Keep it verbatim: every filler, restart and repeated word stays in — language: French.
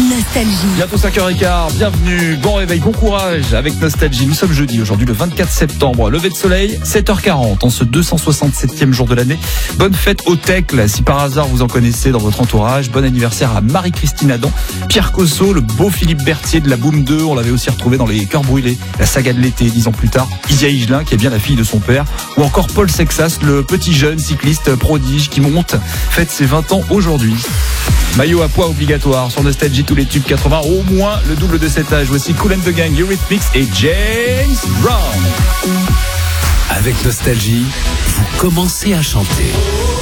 Nostalgie. Bientôt cinq heures quinze, bienvenue, bon réveil, bon courage avec Nostalgie. Nous sommes jeudi, aujourd'hui le vingt-quatre septembre, lever de soleil, sept heures quarante, en ce deux cent soixante-septième jour de l'année. Bonne fête au Tecle, si par hasard vous en connaissez dans votre entourage. Bon anniversaire à Marie-Christine Adam, Pierre Cosso, le beau Philippe Berthier de la Boom deux, on l'avait aussi retrouvé dans Les Cœurs Brûlés, la saga de l'été, dix ans plus tard. Isia Higelin, qui est bien la fille de son père, ou encore Paul Sexas, le petit jeune cycliste prodige qui monte, fête ses vingt ans aujourd'hui. Maillot à poids obligatoire sur Nostalgie, tous les tubes quatre-vingts, au moins le double de cet âge. Voici Kool and the Gang, Eurythmics et James Brown. Avec Nostalgie, vous commencez à chanter.